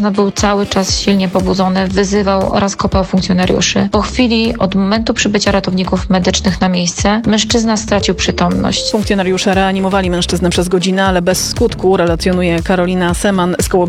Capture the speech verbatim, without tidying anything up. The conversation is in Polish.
Mężczyzna był cały czas silnie pobudzony, wyzywał oraz kopał funkcjonariuszy. Po chwili od momentu przybycia ratowników medycznych na miejsce mężczyzna stracił przytomność. Funkcjonariusze reanimowali mężczyznę przez godzinę, ale bez skutku, relacjonuje Karolina Seman z koło